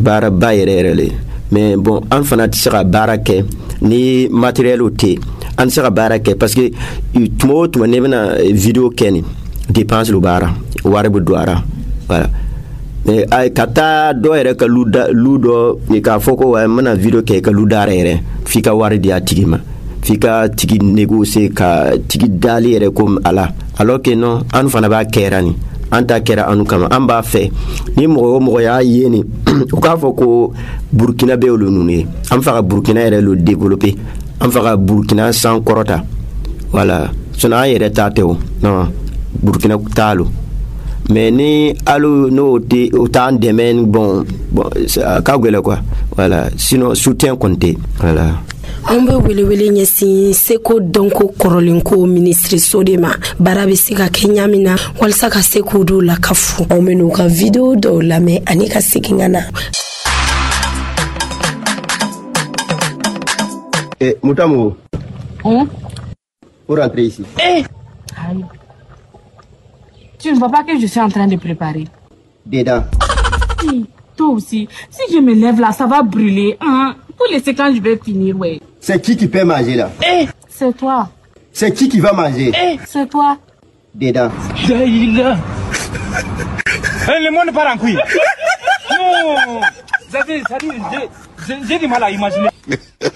baara ba yɛrɛ le mais bon an fana tɛ se ka baara kɛ ni matériel tɛ an tɛ se ka baara kɛ parce que tuma o tuma ne bɛna vidéo kɛ ni dépense lo baara wari bɛ don a ra voilà mais ka taa dɔ yɛrɛ ka lu dɔ k'a fɔ ko n bɛna vidéo kɛ ka lu da yɛrɛ f'i ka wari di a tigi ma f'i ka tigi négocier ka tigi dali yɛrɛ comme ala alors que non an fana b'a kɛra ni an ta kɛra anu kama an b'a fɛ ni mɔgɔ o mɔgɔ y'a ye ni u k'a fɔ ko Burkina bɛ olu ninnu ye an fɛ ka Burkina yɛrɛ lo développer an fɛ ka Burkina san kɔrɔta voilà sinon an yɛrɛ ta tɛ o non Burkina t'a lo mais ni alu no o t'an dɛmɛ bon ka gɛlɛ quoi voilà sinon soutien compté voilà. An bɛ welewele ɲɛsin seko dɔnko kɔrɔlenko ministre de ma baara bɛ se ka kɛ ɲa min na walasa ka se k'u dɔw lakafu anw bɛ n'u ka video dɔw lamɛn ani ka segin ka na. Moutamo, pour rentrer ici. Tu ne vois pas que je suis en train de préparer? Dedans. Toi aussi, si je me lève là, ça va brûler. Hein? Pour laisser quand je vais finir, ouais. C'est qui peut manger là? C'est toi. C'est qui va manger? C'est toi. Dedans. Le monde part en couille. Non. J'ai du mal à imaginer.